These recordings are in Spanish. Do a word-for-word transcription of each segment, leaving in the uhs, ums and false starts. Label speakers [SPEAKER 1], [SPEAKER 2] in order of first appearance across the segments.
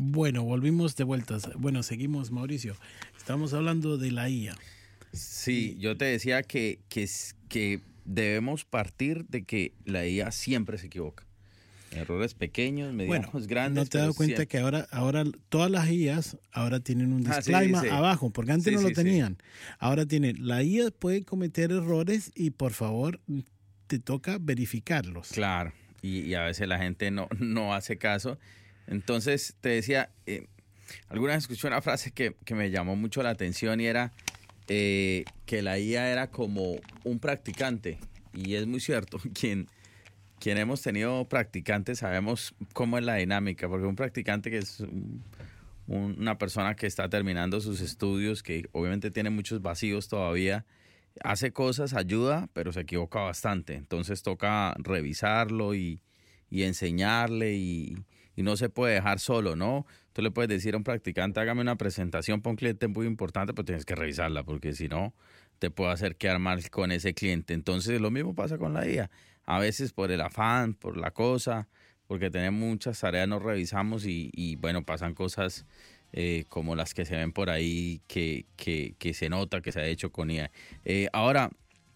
[SPEAKER 1] Bueno, volvimos de vueltas. Bueno, seguimos, Mauricio. Estamos hablando de la I A.
[SPEAKER 2] Sí, yo te decía que, que, es- que debemos partir de que la I A siempre se equivoca. Errores pequeños,
[SPEAKER 1] Bueno,
[SPEAKER 2] medianos,
[SPEAKER 1] ¿no
[SPEAKER 2] grandes,
[SPEAKER 1] te has
[SPEAKER 2] pero
[SPEAKER 1] dado cuenta
[SPEAKER 2] siempre.
[SPEAKER 1] que ahora, ahora todas las I As ahora tienen un
[SPEAKER 2] Ah, sí,
[SPEAKER 1] disclaimer
[SPEAKER 2] dice.
[SPEAKER 1] abajo? Porque antes
[SPEAKER 2] Sí,
[SPEAKER 1] no lo
[SPEAKER 2] sí, sí.
[SPEAKER 1] tenían. Ahora tienen, la I A puede cometer errores y por favor te toca verificarlos.
[SPEAKER 2] Claro, y, y a veces la gente no, no hace caso. Entonces, te decía, eh, alguna vez escuché una frase que, que me llamó mucho la atención y era eh, que la I A era como un practicante. Y es muy cierto, quien, quien hemos tenido practicantes sabemos cómo es la dinámica, porque un practicante que es un- un- una persona que está terminando sus estudios, que obviamente tiene muchos vacíos todavía, hace cosas, ayuda, pero se equivoca bastante. Entonces toca revisarlo y, y enseñarle y, y no se puede dejar solo, ¿no? Tú le puedes decir a un practicante, hágame una presentación para un cliente muy importante, pero tienes que revisarla porque si no, te puede hacer quedar mal con ese cliente. Entonces lo mismo pasa con la I A. A veces por el afán, por la cosa, porque tenemos muchas tareas, no revisamos y, y bueno, pasan cosas eh, como las que se ven por ahí, que, que, que se nota que se ha hecho con I A. Eh, ahora,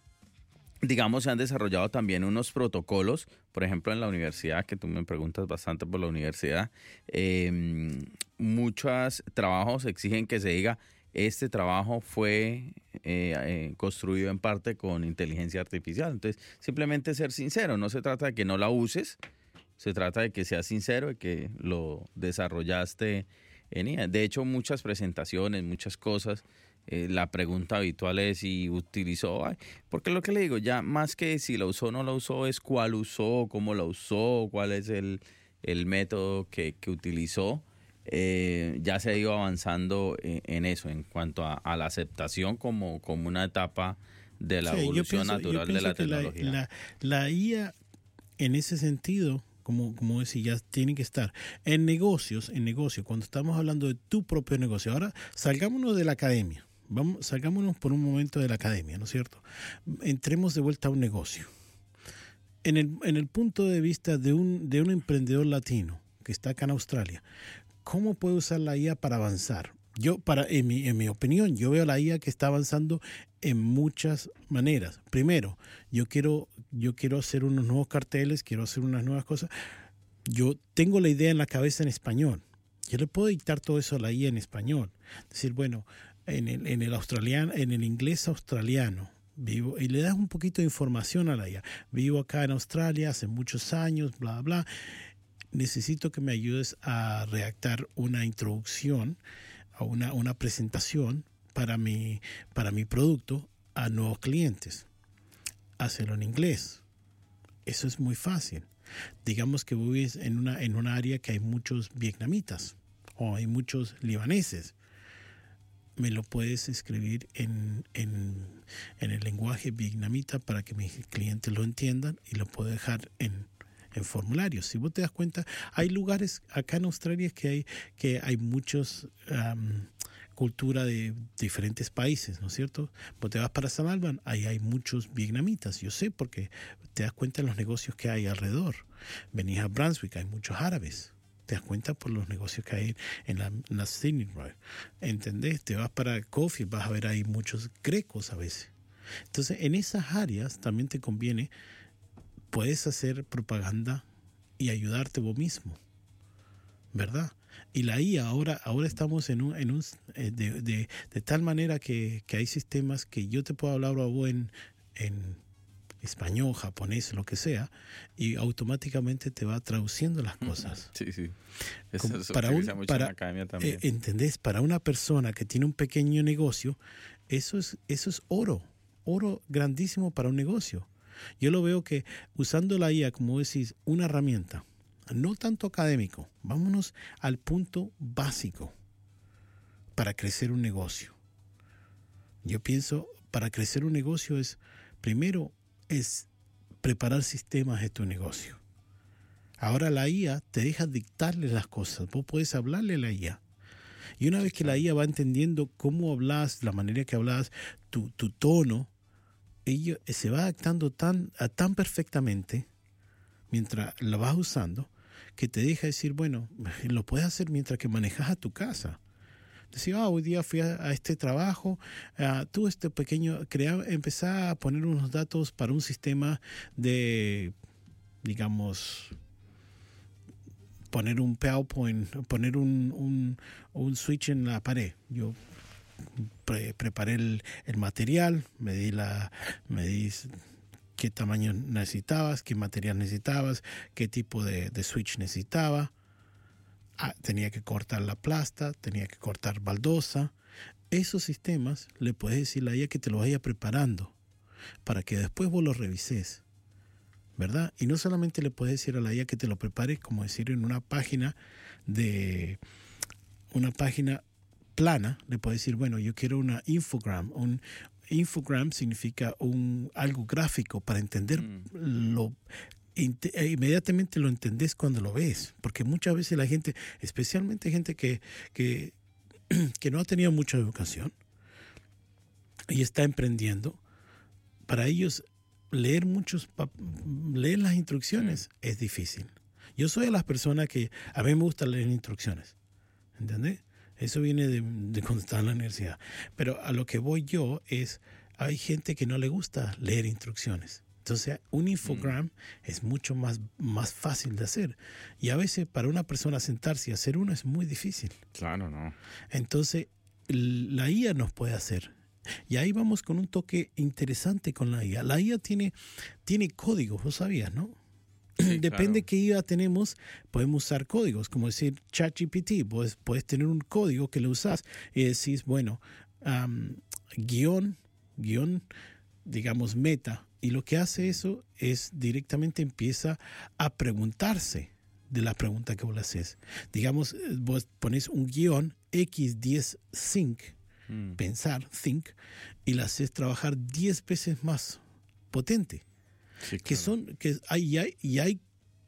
[SPEAKER 2] digamos, se han desarrollado también unos protocolos, por ejemplo, en la universidad, que tú me preguntas bastante por la universidad, eh, muchos trabajos exigen que se diga, este trabajo fue eh, eh, construido en parte con inteligencia artificial. Entonces, simplemente ser sincero, no se trata de que no la uses, se trata de que seas sincero, de que lo desarrollaste en I A. De hecho, muchas presentaciones, muchas cosas, eh, la pregunta habitual es si utilizó, ay, porque lo que le digo, ya más que si la usó o no la usó, es cuál usó, cómo la usó, cuál es el, el método que, que utilizó. Eh, ya se ha ido avanzando en, en eso, en cuanto a, a la aceptación como, como una etapa de la
[SPEAKER 1] Sí, yo
[SPEAKER 2] evolución
[SPEAKER 1] pienso, yo
[SPEAKER 2] natural de
[SPEAKER 1] pienso
[SPEAKER 2] la
[SPEAKER 1] que la,
[SPEAKER 2] tecnología.
[SPEAKER 1] la, la I A en ese sentido, como, como decía, ya tiene que estar en negocios, en negocio, cuando estamos hablando de tu propio negocio. Ahora, salgámonos de la academia. Vamos, salgámonos por un momento de la academia, ¿no es cierto? Entremos de vuelta a un negocio. En el, en el punto de vista de un, de un emprendedor latino que está acá en Australia, ¿cómo puede usar la I A para avanzar? Yo, para, en mi, en mi opinión, yo veo la I A que está avanzando en muchas maneras. Primero, yo quiero, yo quiero hacer unos nuevos carteles, quiero hacer unas nuevas cosas. Yo tengo la idea en la cabeza en español. Yo le puedo dictar todo eso a la I A en español. Decir, bueno, en el, en el australiano, en el inglés australiano, vivo, y le das un poquito de información a la I A. Vivo acá en Australia hace muchos años, bla, bla. Necesito que me ayudes a redactar una introducción, a una, una presentación para mi, para mi producto a nuevos clientes. Hacerlo en inglés. Eso es muy fácil. Digamos que vives en una, en una área que hay muchos vietnamitas o hay muchos libaneses. Me lo puedes escribir en, en, en el lenguaje vietnamita para que mis clientes lo entiendan y lo puedo dejar en, en formularios. Si vos te das cuenta, hay lugares acá en Australia que hay, que hay muchos um, cultura de diferentes países, ¿no es cierto? Vos te vas para San Alban, ahí hay muchos vietnamitas, yo sé porque te das cuenta en los negocios que hay alrededor. Venís a Brunswick, hay muchos árabes. Te das cuenta por los negocios que hay en la, en la Sydney Road. ¿Entendés? Te vas para Coffee, vas a ver ahí muchos grecos a veces. Entonces, en esas áreas también te conviene, puedes hacer propaganda y ayudarte vos mismo, ¿verdad? Y la I A, ahora, ahora estamos en un, en un de, de, de tal manera que, que hay sistemas que yo te puedo hablar a vos en, en español, japonés, lo que sea, y automáticamente te va traduciendo las cosas.
[SPEAKER 2] Sí, sí. Eso
[SPEAKER 1] Como
[SPEAKER 2] se
[SPEAKER 1] para
[SPEAKER 2] utiliza
[SPEAKER 1] un,
[SPEAKER 2] mucho
[SPEAKER 1] para,
[SPEAKER 2] en la academia también.
[SPEAKER 1] eh, ¿entendés? Para una persona que tiene un pequeño negocio, eso es, eso es oro, oro grandísimo para un negocio. Yo lo veo que usando la I A, como decís, una herramienta, no tanto académico, vámonos al punto básico para crecer un negocio. Yo pienso, para crecer un negocio es, primero, es preparar sistemas de tu negocio. Ahora la I A te deja dictarle las cosas, vos puedes hablarle a la I A. Y una vez que la I A va entendiendo cómo hablas, la manera que hablas, tu, tu tono, ella se va adaptando tan, a tan perfectamente mientras la vas usando que te deja decir, bueno, lo puedes hacer mientras que manejas a tu casa. Decir, ah, hoy día fui a, a este trabajo, uh, tú este pequeño, crea, empezá a poner unos datos para un sistema de, digamos, poner un PowerPoint, poner un, un, un switch en la pared. Yo pre, preparé el, el material, me di la, me di qué tamaño necesitabas, qué material necesitabas, qué tipo de, de switch necesitaba. Ah, tenía que cortar la plasta, tenía que cortar baldosa. Esos sistemas le puedes decir a ella que te lo vaya preparando para que después vos lo revises, ¿verdad? Y no solamente le puedes decir a la I A que te lo prepare, como decir en una página de una página plana, le puedes decir, bueno, yo quiero una infogram. Un infogram significa un algo gráfico para entender mm. lo inmediatamente lo entendés cuando lo ves, porque muchas veces la gente, especialmente gente que, que, que no ha tenido mucha educación y está emprendiendo, para ellos leer muchos leer las instrucciones sí. es difícil. Yo soy de las personas que a mí me gusta leer instrucciones, ¿entendés? Eso viene de, de cuando estaba en la universidad. Pero a lo que voy yo es, hay gente que no le gusta leer instrucciones. Entonces, un infogram mm. es mucho más, más fácil de hacer. Y a veces para una persona sentarse y hacer uno es muy difícil.
[SPEAKER 2] Claro, no.
[SPEAKER 1] Entonces, la I A nos puede hacer. Y ahí vamos con un toque interesante con la I A. La I A tiene, tiene códigos, vos sabías, ¿no? Sí, depende de claro. qué I A tenemos, podemos usar códigos. Como decir ChatGPT, puedes, puedes tener un código que lo usas y decís, bueno, um, guión, guión, digamos, meta. Y lo que hace eso es directamente empieza a preguntarse de la pregunta que vos le haces. Digamos, vos pones un guión equis diez think, mm. pensar, think, y la haces trabajar diez veces más potente. Sí, claro. Que son, que hay, y hay, y hay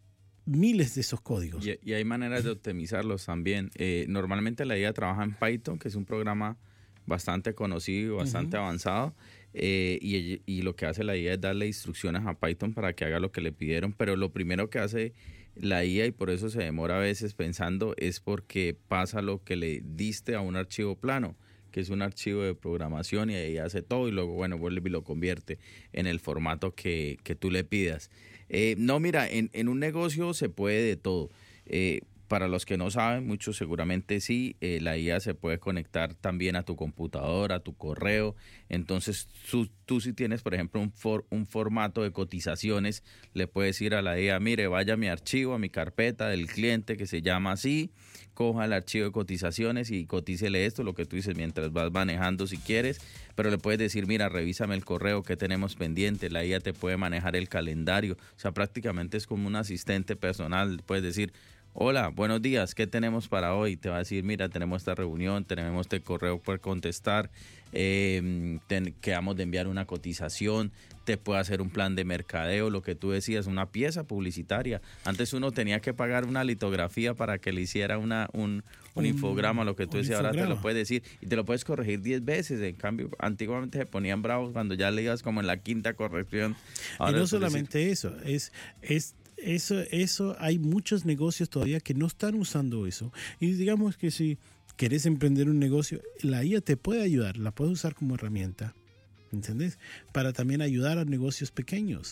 [SPEAKER 1] miles de esos códigos.
[SPEAKER 2] Y, y hay maneras de optimizarlos también. Eh, normalmente la I A trabaja en Python, que es un programa bastante conocido, bastante uh-huh. avanzado. Eh, y, y lo que hace la I A es darle instrucciones a Python para que haga lo que le pidieron, pero lo primero que hace la I A, y por eso se demora a veces pensando, es porque pasa lo que le diste a un archivo plano, que es un archivo de programación, y ahí hace todo y luego, bueno, vuelve y lo convierte en el formato que, que tú le pidas. Eh, no, mira, en, en un negocio se puede de todo. Eh, Para los que no saben, muchos seguramente sí, eh, la I A se puede conectar también a tu computadora, a tu correo. Entonces, tú, tú si tienes, por ejemplo, un, for, un formato de cotizaciones, le puedes ir a la I A, mire, vaya a mi archivo, a mi carpeta del cliente que se llama así, coja el archivo de cotizaciones y cotícele esto, lo que tú dices mientras vas manejando si quieres, pero le puedes decir, mira, revísame el correo que tenemos pendiente, la I A te puede manejar el calendario, o sea, prácticamente es como un asistente personal, puedes decir, hola, buenos días, ¿qué tenemos para hoy? Te va a decir, mira, tenemos esta reunión, tenemos este correo por contestar, eh, ten, quedamos de enviar una cotización, te puede hacer un plan de mercadeo, lo que tú decías, una pieza publicitaria. Antes uno tenía que pagar una litografía para que le hiciera una, un, un, un infograma, lo que tú decías, ahora te lo puedes decir y te lo puedes corregir diez veces. En cambio, antiguamente se ponían bravos cuando ya le ibas como en la quinta corrección. Ahora
[SPEAKER 1] y no solamente decir, eso, es... es Eso, eso, hay muchos negocios todavía que no están usando eso. Y digamos que si querés emprender un negocio, la I A te puede ayudar, la puedes usar como herramienta, ¿entendés? Para también ayudar a negocios pequeños.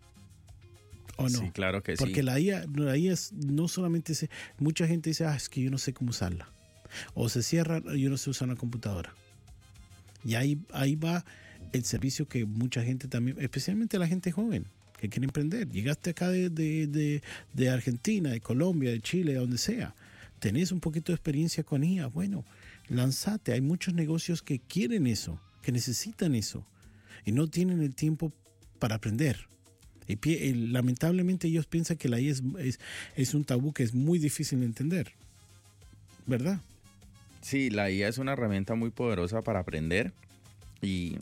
[SPEAKER 1] ¿O no?
[SPEAKER 2] Sí, claro que
[SPEAKER 1] Porque
[SPEAKER 2] sí.
[SPEAKER 1] la I A, la I A no solamente se, mucha gente dice, ah, es que yo no sé cómo usarla. O se cierra, yo no sé usar una computadora. Y ahí, ahí va el servicio que mucha gente también, especialmente la gente joven, que quiere emprender. Llegaste acá de, de, de, de Argentina, de Colombia, de Chile, de donde sea. Tenés un poquito de experiencia con I A. Bueno, lanzate. Hay muchos negocios que quieren eso, que necesitan eso. Y no tienen el tiempo para aprender. Y, y lamentablemente ellos piensan que la I A es, es, es un tabú que es muy difícil de entender. ¿Verdad?
[SPEAKER 2] Sí, la I A es una herramienta muy poderosa para aprender. Y...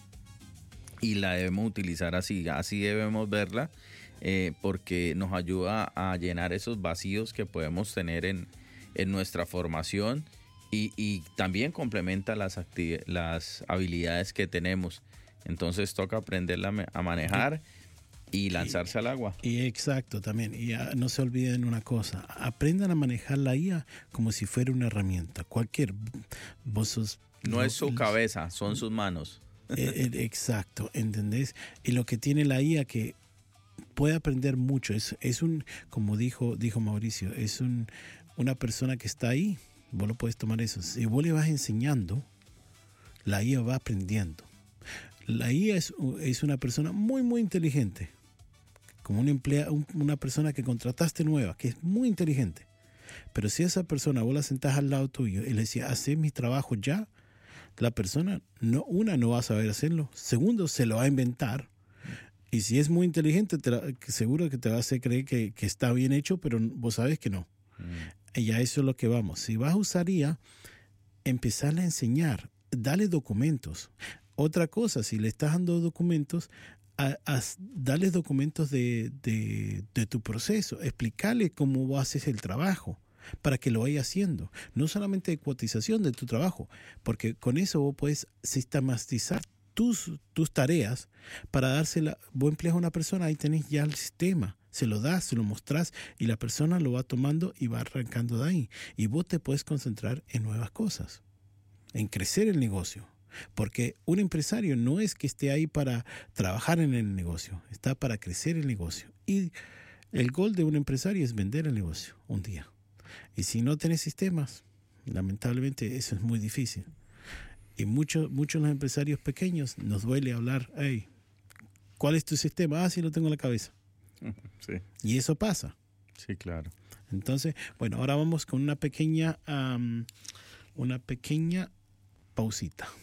[SPEAKER 2] y la debemos utilizar así, así debemos verla, eh, porque nos ayuda a llenar esos vacíos que podemos tener en, en nuestra formación y, y también complementa las, activ- las habilidades que tenemos. Entonces toca aprenderla a manejar Y lanzarse
[SPEAKER 1] y,
[SPEAKER 2] al agua.
[SPEAKER 1] Y exacto, también. Y uh, no se olviden una cosa, aprendan a manejar la I A como si fuera una herramienta. Cualquier... Vos sos,
[SPEAKER 2] no
[SPEAKER 1] lo,
[SPEAKER 2] es su cabeza, son sus manos.
[SPEAKER 1] Eh, eh, exacto, ¿entendés? Y lo que tiene la I A que puede aprender mucho, es, es un, como dijo, dijo Mauricio, es un, una persona que está ahí, vos lo puedes tomar eso. Si vos le vas enseñando, la I A va aprendiendo. La I A es, es una persona muy, muy inteligente. Como una, emplea, una persona que contrataste nueva, que es muy inteligente. Pero si esa persona vos la sentás al lado tuyo y le decís, hacé mi trabajo ya, la persona, no, una, no va a saber hacerlo. Segundo, se lo va a inventar. Y si es muy inteligente, te la, seguro que te va a hacer creer que, que está bien hecho, pero vos sabes que no. Mm. Y a eso es lo que vamos. Si vas a usar I A, empezarle a enseñar, dale documentos. Otra cosa, si le estás dando documentos, a, a, dale documentos de, de, de tu proceso. Explicarle cómo vos haces el trabajo para que lo vaya haciendo. No solamente de cotización de tu trabajo, porque con eso vos puedes sistematizar tus, tus tareas para dársela. Vos empleas a una persona, ahí tenés ya el sistema. Se lo das, se lo mostrás y la persona lo va tomando y va arrancando de ahí. Y vos te puedes concentrar en nuevas cosas, en crecer el negocio. Porque un empresario no es que esté ahí para trabajar en el negocio, está para crecer el negocio. Y el gol de un empresario es vender el negocio un día. Y si no tenés sistemas, lamentablemente eso es muy difícil. Y muchos muchos los empresarios pequeños nos duele hablar, hey, ¿cuál es tu sistema? Ah, sí, lo tengo en la cabeza.
[SPEAKER 2] Sí.
[SPEAKER 1] Y eso pasa.
[SPEAKER 2] Sí, claro.
[SPEAKER 1] Entonces, bueno, ahora vamos con una pequeña, um, una pequeña pausita.